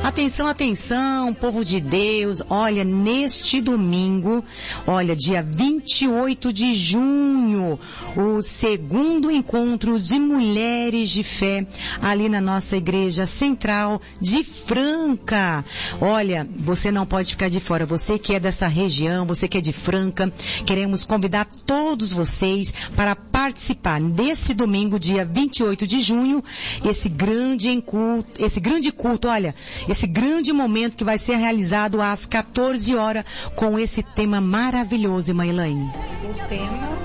Atenção, atenção, povo de Deus. Olha, neste domingo, dia 28 de junho, o segundo encontro de mulheres de fé ali na nossa igreja central de Franca. Olha, você não pode ficar de fora. Você que é dessa região, você que é de Franca, queremos convidar todos vocês para participar desse domingo, dia 28 de junho, esse grande culto, esse grande momento que vai ser realizado às 14 horas com esse tema maravilhoso, irmã Elaine. O tema: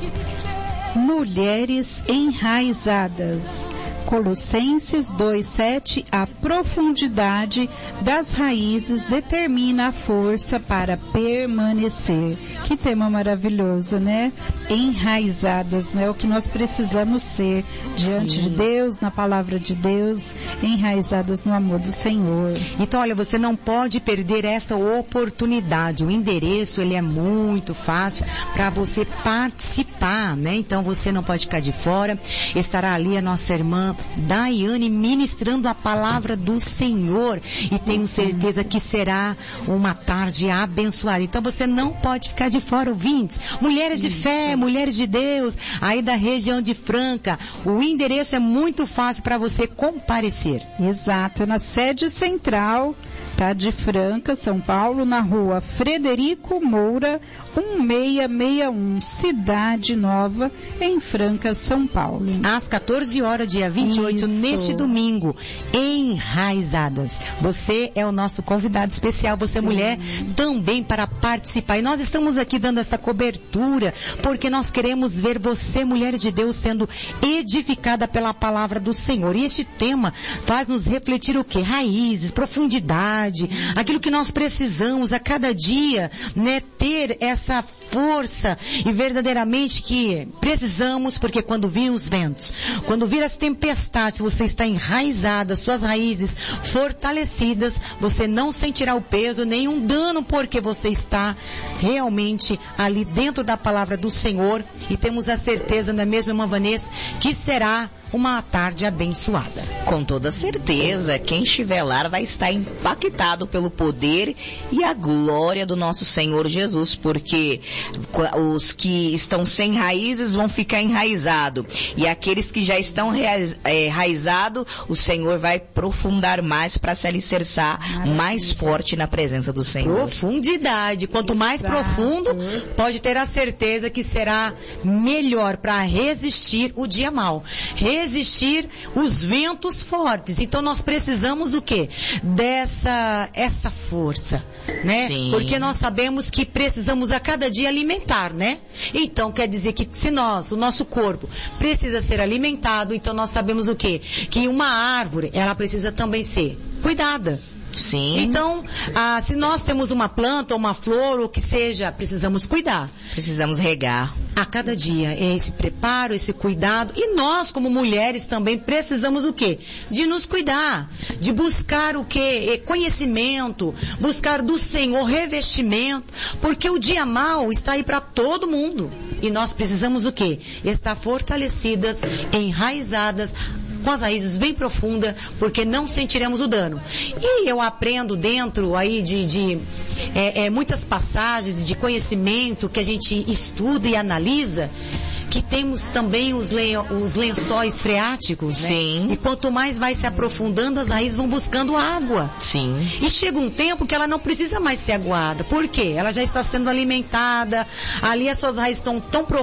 Mulheres enraizadas. Colossenses 2:7, a profundidade das raízes determina a força para permanecer. Que tema maravilhoso, né? Enraizadas, né? O que nós precisamos ser diante de Deus, na palavra de Deus, enraizadas no amor do Senhor. Então, você não pode perder essa oportunidade. O endereço, ele é muito fácil para você participar, né? Então, você não pode ficar de fora. Estará ali a nossa irmã Daiane ministrando a palavra do Senhor, e tenho certeza que será uma tarde abençoada. Então você não pode ficar de fora, ouvintes. Mulheres de fé, mulheres de Deus, aí da região de Franca, o endereço é muito fácil para você comparecer. Exato, na sede central, de Franca, São Paulo, na rua Frederico Moura, 1661, Cidade Nova, em Franca, São Paulo. Às 14 horas, dia 28, neste domingo, enraizadas. Você é o nosso convidado especial, você mulher, também para participar. E nós estamos aqui dando essa cobertura, porque nós queremos ver você, mulher de Deus, sendo edificada pela palavra do Senhor. E este tema faz nos refletir o quê? Raízes, profundidade, aquilo que nós precisamos a cada dia, né? Ter essa força, e verdadeiramente que precisamos, porque quando vir os ventos, quando vir as tempestades, você está enraizada, suas raízes fortalecidas, você não sentirá o peso, nenhum dano, porque você está realmente ali dentro da palavra do Senhor, e temos a certeza, não é mesmo, irmã Vanessa, que será uma tarde abençoada. Com toda certeza, quem estiver lá vai estar impactado pelo poder e a glória do nosso Senhor Jesus, porque os que estão sem raízes vão ficar enraizados, e aqueles que já estão enraizados, o Senhor vai aprofundar mais para se alicerçar mais forte na presença do Senhor. Profundidade, quanto mais profundo, pode ter a certeza que será melhor para resistir o dia mau, resistir os ventos fortes. Então nós precisamos o quê? Essa força, né? Sim. Porque nós sabemos que precisamos a cada dia alimentar, né? Então quer dizer que se o nosso corpo precisa ser alimentado, então nós sabemos o quê? Que uma árvore, ela precisa também ser cuidada. Sim. Então, se nós temos uma planta ou uma flor, ou o que seja, precisamos cuidar. Precisamos regar. A cada dia, esse preparo, esse cuidado. E nós, como mulheres, também precisamos o quê? De nos cuidar. De buscar o quê? Conhecimento. Buscar do Senhor revestimento. Porque o dia mau está aí para todo mundo. E nós precisamos o quê? Estar fortalecidas, enraizadas, com as raízes bem profundas, porque não sentiremos o dano. E eu aprendo dentro aí de muitas passagens de conhecimento que a gente estuda e analisa, que temos também os lençóis freáticos, né? Sim. E quanto mais vai se aprofundando, as raízes vão buscando água. Sim. E chega um tempo que ela não precisa mais ser aguada. Por quê? Ela já está sendo alimentada, ali as suas raízes estão tão profundas,